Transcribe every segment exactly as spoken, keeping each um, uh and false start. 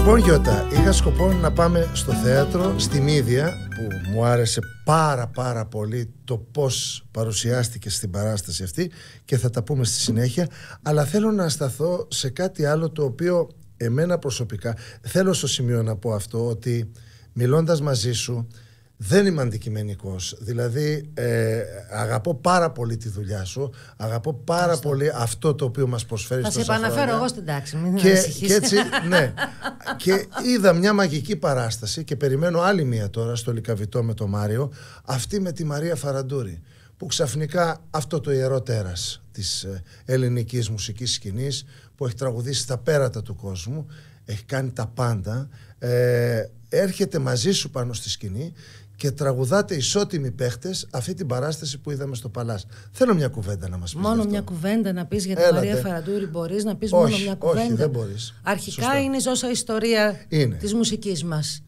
Λοιπόν Γιώτα, είχα σκοπό να πάμε στο θέατρο, στην ίδια, που μου άρεσε πάρα πάρα πολύ το πώς παρουσιάστηκε στην παράσταση αυτή και θα τα πούμε στη συνέχεια, αλλά θέλω να σταθώ σε κάτι άλλο το οποίο εμένα προσωπικά, θέλω στο σημείο να πω αυτό, ότι μιλώντας μαζί σου δεν είμαι αντικειμενικός, δηλαδή ε, αγαπώ πάρα πολύ τη δουλειά σου, αγαπώ πάρα Ευχαριστώ. πολύ αυτό το οποίο μας προσφέρει. Θα σε επαναφέρω εγώ στην τάξη, μην και, και έτσι, ναι. Και είδα μια μαγική παράσταση και περιμένω άλλη μία τώρα στο Λυκαβητό με τον Μάριο, αυτή με τη Μαρία Φαραντούρη, που ξαφνικά αυτό το ιερό τέρας της ελληνικής μουσικής σκηνής, που έχει τραγουδήσει στα πέρατα του κόσμου, έχει κάνει τα πάντα, ε, έρχεται μαζί σου πάνω στη σκηνή και τραγουδάτε ισότιμοι παίχτες αυτή την παράσταση που είδαμε στο Παλάς. Θέλω μια κουβέντα να μας πεις. Μόνο αυτό. μια κουβέντα να πεις για τη Έλατε. Μαρία Φαραντούρη, μπορείς να πεις όχι, μόνο μια κουβέντα? Όχι, δεν μπορείς. Αρχικά Σωστό. είναι η ζώσα ιστορία είναι. της μουσικής μας.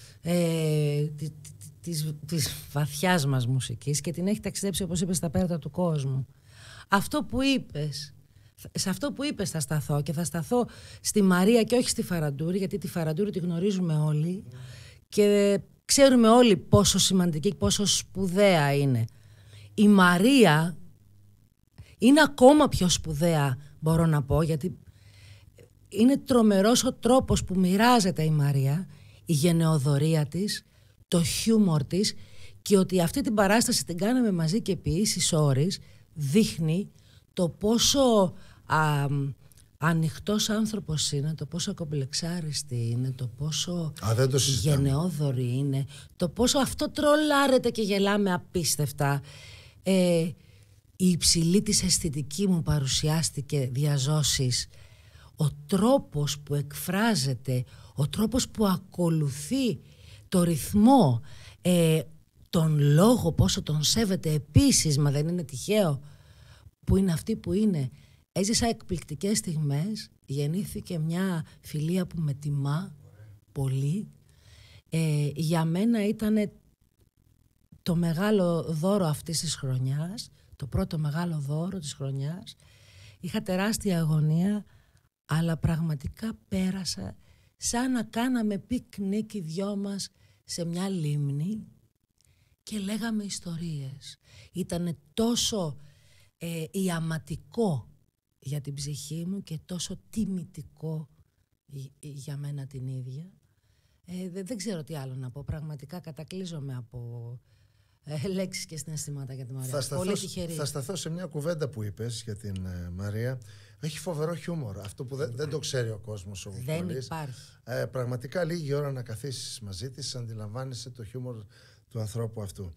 Ε, της, της, της βαθιάς μας μουσικής, και την έχει ταξιδέψει, όπως είπες, στα πέρατα του κόσμου. Αυτό που είπες, σε αυτό που είπες θα σταθώ, και θα σταθώ στη Μαρία και όχι στη Φαραντούρη, γιατί τη Φαραντούρη τη γνωρίζουμε όλοι και ξέρουμε όλοι πόσο σημαντική, πόσο σπουδαία είναι. Η Μαρία είναι ακόμα πιο σπουδαία, μπορώ να πω, γιατί είναι τρομερός ο τρόπος που μοιράζεται η Μαρία, η γενεοδορία της, το χιούμορ της, και ότι αυτή την παράσταση την κάναμε μαζί και επί ίσης ώρης, δείχνει το πόσο α, ανοιχτός άνθρωπος είναι, το πόσο κομπλεξάριστη είναι, το πόσο Α, δεν το γενναιόδορη είναι, το πόσο αυτό τρολάρεται και γελάμε απίστευτα. Ε, η υψηλή της αισθητική μου παρουσιάστηκε διαζώσεις. Ο τρόπος που εκφράζεται, ο τρόπος που ακολουθεί το ρυθμό, ε, τον λόγο, πόσο τον σέβεται επίσης, μα δεν είναι τυχαίο που είναι αυτή που είναι. Έζησα εκπληκτικές στιγμές, γεννήθηκε μια φιλία που με τιμά πολύ. Ε, για μένα ήταν το μεγάλο δώρο αυτής της χρονιάς, το πρώτο μεγάλο δώρο της χρονιάς. Είχα τεράστια αγωνία, αλλά πραγματικά πέρασα σαν να κάναμε πικνίκ οι δυο μας σε μια λίμνη και λέγαμε ιστορίες. Ήτανε τόσο ε, ιαματικό για την ψυχή μου και τόσο τιμητικό για μένα την ίδια. Ε, δεν, δεν ξέρω τι άλλο να πω. Πραγματικά κατακλείζομαι από ε, λέξεις και συναισθήματα για τη Μαρία. Θα σταθώ, πολύ τυχερή. Θα σταθώ σε μια κουβέντα που είπες για την ε, Μαρία. Έχει φοβερό χιούμορ. Αυτό που δεν, δεν το ξέρει ο κόσμος. Ο δεν πολύς. υπάρχει. Ε, πραγματικά λίγη ώρα να καθίσεις μαζί της, αντιλαμβάνεσαι το χιούμορ του ανθρώπου αυτού.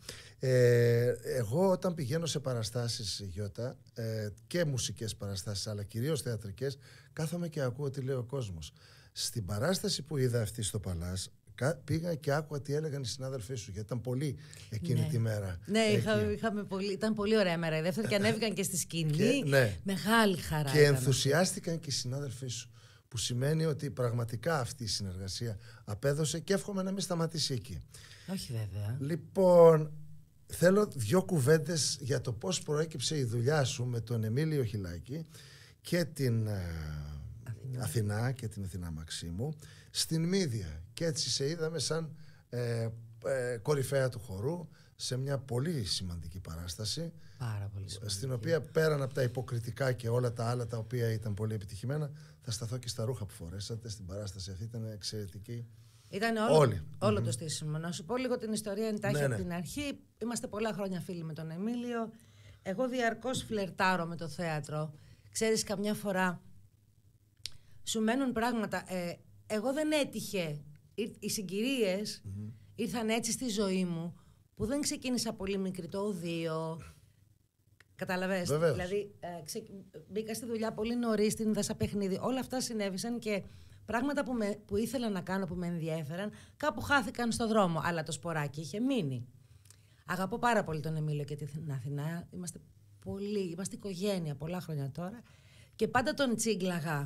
Ε, εγώ όταν πηγαίνω σε παραστάσεις, Γιώτα, ε, και μουσικές παραστάσεις, αλλά κυρίως θεατρικές, κάθομαι και ακούω τι λέει ο κόσμος. Στην παράσταση που είδα αυτή στο Παλάς, πήγα και άκουγα τι έλεγαν οι συνάδελφοί σου, γιατί ήταν πολύ εκείνη ναι. τη μέρα. Ναι, είχα, είχαμε πολύ, ήταν πολύ ωραία μέρα η δεύτερη και ανέβηκαν και στη σκηνή. Και, ναι. Μεγάλη χαρά. Και ήταν. ενθουσιάστηκαν και οι συνάδελφοί σου. Που σημαίνει ότι πραγματικά αυτή η συνεργασία απέδωσε και εύχομαι να μην σταματήσει εκεί. Όχι βέβαια. Λοιπόν, θέλω δύο κουβέντες για το πώς προέκυψε η δουλειά σου με τον Εμίλιο Χιλάκη και την Αθηνά, Αθηνά και την Αθηνά Μαξίμου στην Μύδια. Και έτσι σε είδαμε σαν ε, ε, κορυφαία του χορού σε μια πολύ σημαντική παράσταση. Πάρα πολύ σημαντική. Στην οποία πέραν από τα υποκριτικά και όλα τα άλλα τα οποία ήταν πολύ επιτυχημένα, θα σταθώ και στα ρούχα που φορέσατε στην παράσταση αυτή, ήταν εξαιρετική. Ήταν όλο, Όλοι. όλο Mm-hmm. το στήσιμο. Να σου πω λίγο την ιστορία εντάχει ναι, από ναι. την αρχή. Είμαστε πολλά χρόνια φίλοι με τον Εμίλιο. Εγώ διαρκώς φλερτάρω με το θέατρο. Ξέρεις, καμιά φορά σου μένουν πράγματα. Ε, εγώ δεν έτυχε. Οι συγκυρίες mm-hmm. ήρθαν έτσι στη ζωή μου, που δεν ξεκίνησα πολύ μικρή, το οδείο. Καταλαβες. Δηλαδή, ε, ξε... μπήκα στη δουλειά πολύ νωρίς, την είδα σαν παιχνίδι. Όλα αυτά συνέβησαν και πράγματα που, με, που ήθελα να κάνω, που με ενδιέφεραν, κάπου χάθηκαν στο δρόμο. Αλλά το σποράκι είχε μείνει. Αγαπώ πάρα πολύ τον Εμίλιο και την Αθηνά. Είμαστε πολύ, είμαστε οικογένεια πολλά χρόνια τώρα. Και πάντα τον τσίγκλαγα.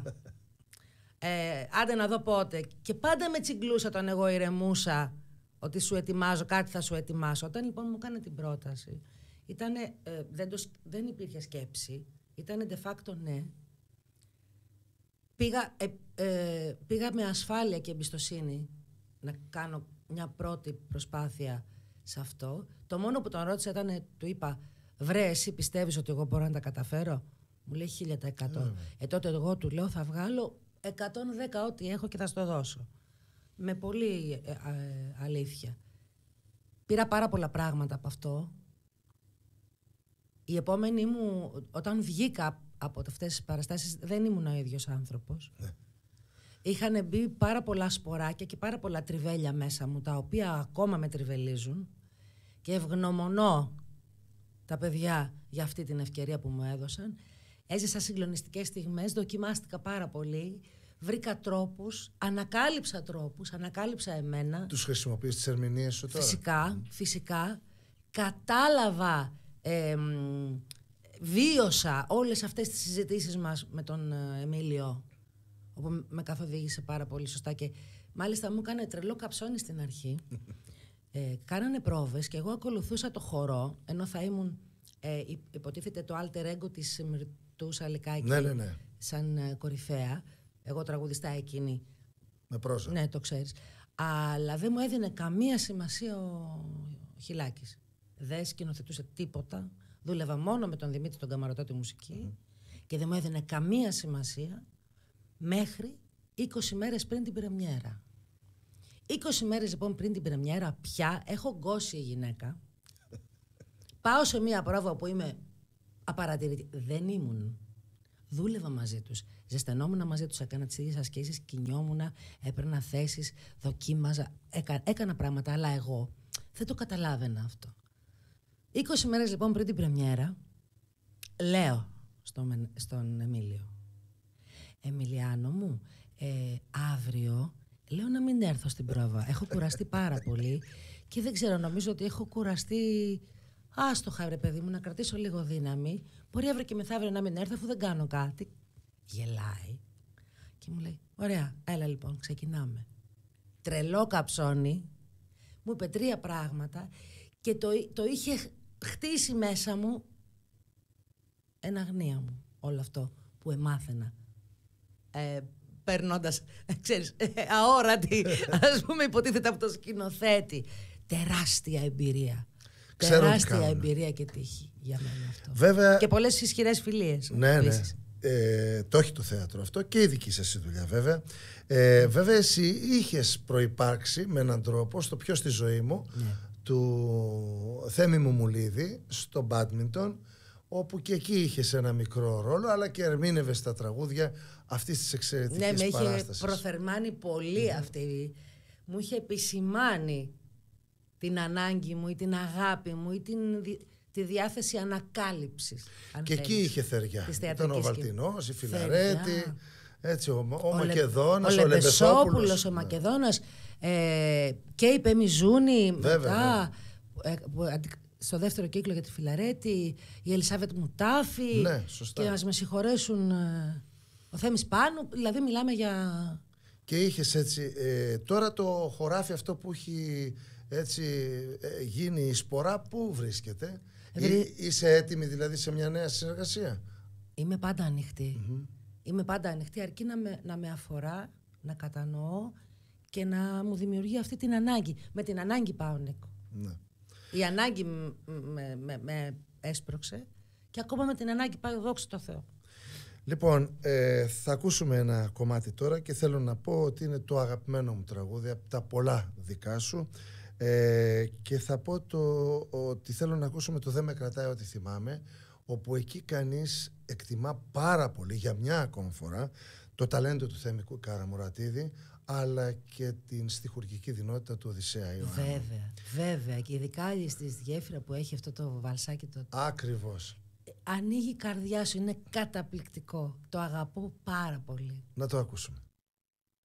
Ε, άντε να δω πότε. Και πάντα με τσιγκλούσα όταν εγώ ηρεμούσα ότι σου ετοιμάζω, κάτι θα σου ετοιμάσω. Όταν λοιπόν μου έκανε την πρόταση, ήτανε, ε, δεν, το, δεν υπήρχε σκέψη, ήτανε de facto ναι. πήγα, ε, ε, πήγα με ασφάλεια και εμπιστοσύνη να κάνω μια πρώτη προσπάθεια σε αυτό. Το μόνο που τον ρώτησα ήταν, του είπα, βρε, εσύ πιστεύεις ότι εγώ μπορώ να τα καταφέρω? Μου λέει χίλια τοις εκατό. Mm. Ε, τότε εγώ του λέω, θα βγάλω εκατόν δέκα ό,τι έχω και θα στο δώσω. Με πολύ ε, ε, αλήθεια. Πήρα πάρα πολλά πράγματα από αυτό. Η επόμενη μου, όταν βγήκα από αυτές τις παραστάσεις, δεν ήμουν ο ίδιος άνθρωπος. Ναι. Είχαν μπει πάρα πολλά σποράκια και πάρα πολλά τριβέλια μέσα μου, τα οποία ακόμα με τριβελίζουν, και ευγνωμονώ τα παιδιά για αυτή την ευκαιρία που μου έδωσαν. Έζησα συγκλονιστικές στιγμές, δοκιμάστηκα πάρα πολύ, βρήκα τρόπους, ανακάλυψα τρόπους, ανακάλυψα εμένα. Τους χρησιμοποιείς τις ερμηνείες σου τώρα? Φυσικά, φυσικά. Κατάλαβα, ε, βίωσα όλες αυτές τις συζητήσεις μας με τον Εμίλιο, όπου με καθοδήγησε πάρα πολύ σωστά, και μάλιστα μου έκανε τρελό καψόνι στην αρχή. ε, κάνανε πρόβες και εγώ ακολουθούσα το χορό, ενώ θα ήμουν, ε, υποτίθεται, το alter ego της Μυρτού Σαλικάκη, ναι, ναι, ναι, σαν ε, κορυφαία. Εγώ τραγουδιστά εκείνη. Με πρόζα. Ναι, το ξέρεις. Αλλά δεν μου έδινε καμία σημασία ο Χιλάκης. Δεν σκηνοθετούσε τίποτα. Δούλευα μόνο με τον Δημήτρη τον Καμαρωτό τη μουσική, mm-hmm. και δεν μου έδινε καμία σημασία μέχρι είκοσι μέρες πριν την πρεμιέρα. είκοσι μέρες λοιπόν πριν την πρεμιέρα πια έχω γκώσει η γυναίκα. Πάω σε μία πρόβα που είμαι απαρατηρητή. Δεν ήμουν. Δούλευα μαζί τους. Ζεσθενόμουν μαζί τους, έκανα τις ίδιες ασκήσεις, κινιόμουν, έπαιρνα θέσεις, δοκίμαζα, έκα, έκανα πράγματα, αλλά εγώ δεν το καταλάβαινα αυτό. είκοσι μέρες λοιπόν πριν την πρεμιέρα, λέω στον, στον Εμίλιο, Εμιλιάνο μου, ε, αύριο λέω να μην έρθω στην πρόβα. Έχω κουραστεί πάρα πολύ και δεν ξέρω, νομίζω ότι έχω κουραστεί. Άστοχα, ρε παιδί μου, να κρατήσω λίγο δύναμη. Μπορεί αύριο και μεθαύριο να μην έρθω, αφού δεν κάνω κάτι. Γελάει και μου λέει, ωραία, έλα λοιπόν, ξεκινάμε. Τρελό καψόνι, μου είπε τρία πράγματα και το, το είχε χτίσει μέσα μου εν αγνία μου όλο αυτό που εμάθαινα. Ε, περνώντας, ξέρεις, αόρατη, ας πούμε, υποτίθεται από το σκηνοθέτη. Τεράστια εμπειρία. Ξέρω Τεράστια εμπειρία και τύχη για μένα αυτό. Βέβαια, και πολλές ισχυρές φιλίες. Ναι, ναι. Ε, το έχει το θέατρο αυτό και η δική σας η δουλειά βέβαια. Ε, βέβαια εσύ είχες προϋπάρξει με έναν τρόπο στο πιο στη ζωή μου, ναι, του Θέμη Μουμουλίδη στο μπάντμιντον, όπου και εκεί είχες ένα μικρό ρόλο, αλλά και ερμήνευες τα τραγούδια αυτής της εξαιρετικής παράστασης. Ναι, με είχε προθερμάνει πολύ mm. αυτή. Μου είχε επισημάνει την ανάγκη μου ή την αγάπη μου ή την, τη διάθεση ανακάλυψης. Και εκεί είχε θεριά. Ήταν ο Βαλτινός, η Φιλαρέτη, έτσι, ο, ο, ο Μακεδόνας, ο, ο Λεμπεσόπουλος, ο Μακεδόνας, ε, και η Πεμιζούνη, μετά, ναι. ε, στο δεύτερο κύκλο για τη Φιλαρέτη, η Ελισάβετ Μουτάφη, ναι, σωστά. Και ας με συγχωρέσουν ε, ο Θέμης Πάνου, δηλαδή μιλάμε για... Και είχες έτσι, ε, τώρα το χωράφι αυτό που έχει... Έτσι ε, γίνει η σπορά, πού βρίσκεται? Βρή... Ή, είσαι έτοιμη δηλαδή σε μια νέα συνεργασία? Είμαι πάντα ανοιχτή. Mm-hmm. Είμαι πάντα ανοιχτή, αρκεί να με, να με αφορά, να κατανοώ και να μου δημιουργεί αυτή την ανάγκη. Με την ανάγκη πάω, Νίκο. Ναι. Η ανάγκη με, με, με έσπρωξε και ακόμα με την ανάγκη πάω, δόξα τω Θεώ. Λοιπόν, ε, θα ακούσουμε ένα κομμάτι τώρα και θέλω να πω ότι είναι το αγαπημένο μου τραγούδι από τα πολλά δικά σου. Ε, και θα πω το, ότι θέλω να ακούσουμε το «Δεν με κρατάει ό,τι θυμάμαι», όπου εκεί κανείς εκτιμά πάρα πολύ για μια ακόμα φορά το ταλέντο του Θέμη Καραμουρατίδη, αλλά και την στιχουργική δυνότητα του Οδυσσέα Ιωάννου. Βέβαια, βέβαια, και ειδικά στη γέφυρα που έχει αυτό το βαλσάκι το... Ακριβώς. Ανοίγει η καρδιά σου, είναι καταπληκτικό, το αγαπώ πάρα πολύ. Να το ακούσουμε.